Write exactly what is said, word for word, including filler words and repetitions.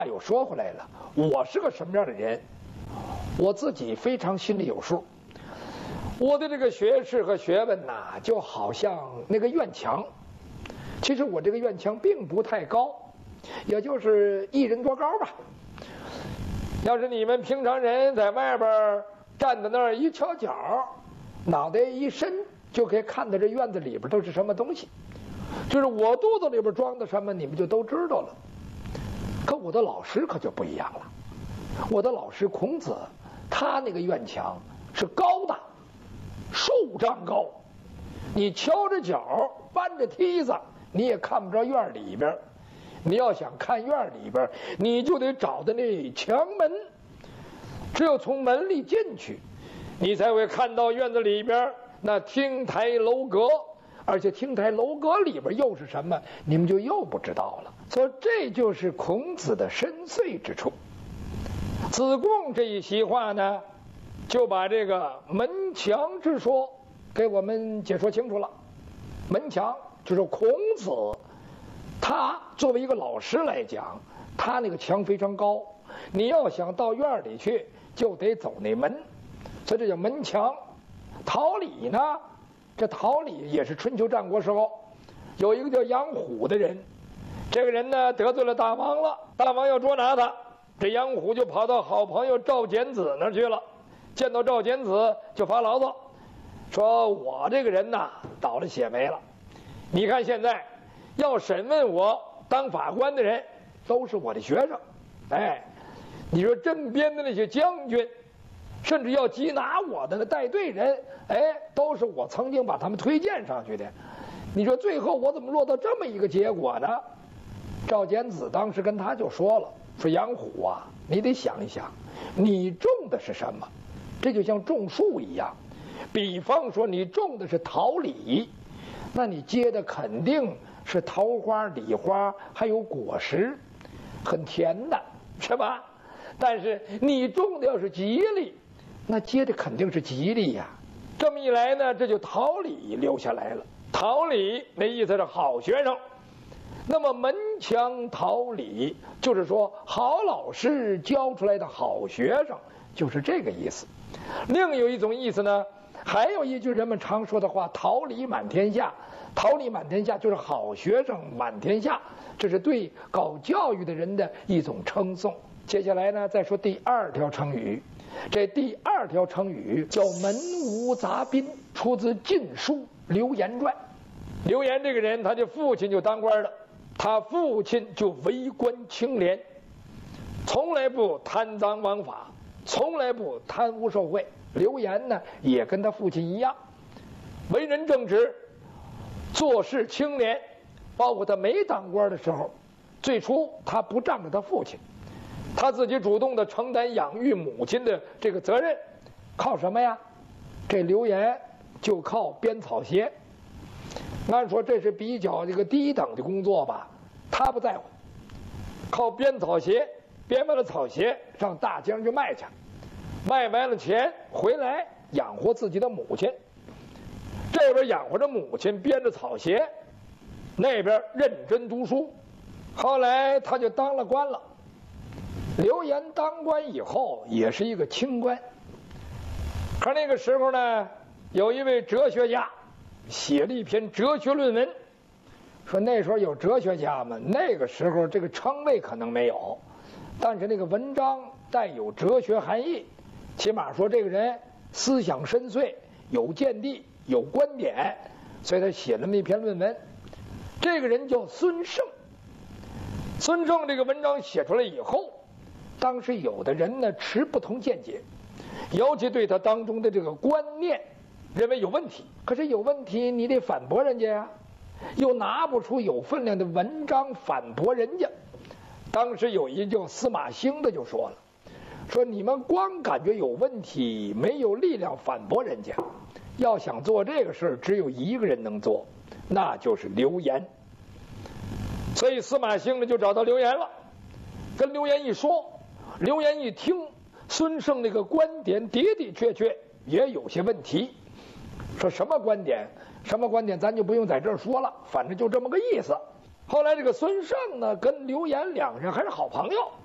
又说回来了，我是个什么样的人，我自己非常心里有数。我的这个学识和学问呐，就好像那个院墙。其实我这个院墙并不太高，也就是一人多高吧。要是你们平常人在外边站在那儿一瞧脚，脑袋一伸，就可以看到这院子里边都是什么东西。就是我肚子里边装的什么，你们就都知道了。可我的老师可就不一样了，我的老师孔子，他那个院墙是高的，数丈高，你翘着脚搬着梯子，你也看不着院里边。你要想看院里边，你就得找的那墙门，只有从门里进去，你才会看到院子里边那亭台楼阁。而且亭台楼阁里边又是什么，你们就又不知道了。所以这就是孔子的深邃之处。子贡这一席话呢，就把这个门墙之说给我们解说清楚了。门墙就是孔子，他作为一个老师来讲，他那个墙非常高，你要想到院里去，就得走那门，所以这叫门墙。桃李呢？这桃李也是春秋战国时候，有一个叫杨虎的人，这个人呢得罪了大王了，大王要捉拿他，这杨虎就跑到好朋友赵简子那儿去了，见到赵简子就发牢骚，说我这个人呐倒了血霉了，你看现在要审问我当法官的人都是我的学生，哎，你说镇边的那些将军，甚至要缉拿我的那带队人，哎，都是我曾经把他们推荐上去的。你说最后我怎么落到这么一个结果呢？赵简子当时跟他就说了，说杨虎啊，你得想一想，你种的是什么？这就像种树一样，比方说你种的是桃李，那你结的肯定是桃花、李花，还有果实，很甜的，是吧？但是你种的要是吉利，那结的肯定是吉利呀。这么一来呢，这就桃李留下来了。桃李那意思是好学生，那么门墙桃李就是说好老师教出来的好学生，就是这个意思。另有一种意思呢，还有一句人们常说的话，桃李满天下。桃李满天下就是好学生满天下，这是对搞教育的人的一种称颂。接下来呢，再说第二条成语。这第二条成语叫门无杂宾，出自《晋书·刘言传》。刘言这个人，他的父亲就当官的，他父亲就为官清廉，从来不贪赃枉法，从来不贪污受贿。刘言呢，也跟他父亲一样，为人正直，做事清廉。包括他没当官的时候，最初他不仗着他父亲，他自己主动的承担养育母亲的这个责任，靠什么呀？这刘言就靠编草鞋。按说这是比较这个低等的工作吧，他不在乎，靠编草鞋，编完了草鞋上大街上去卖去，卖完了钱回来养活自己的母亲。这边养活着母亲，编着草鞋，那边认真读书。后来他就当了官了。刘言当官以后也是一个清官，可那个时候呢，有一位哲学家写了一篇哲学论文，说那时候有哲学家吗？那个时候这个称谓可能没有，但是那个文章带有哲学含义，起码说这个人思想深邃，有见地，有观点，所以他写了那篇论文。这个人叫孙胜。孙胜这个文章写出来以后，当时有的人呢持不同见解，尤其对他当中的这个观念认为有问题。可是有问题你得反驳人家呀，又拿不出有分量的文章反驳人家。当时有一叫司马兴的就说了，说你们光感觉有问题，没有力量反驳人家，要想做这个事只有一个人能做，那就是刘言。所以司马兴呢就找到刘言了，跟刘言一说，刘言一听孙胜那个观点的的确确也有些问题。说什么观点什么观点咱就不用在这儿说了，反正就这么个意思。后来这个孙胜呢跟刘言两人还是好朋友，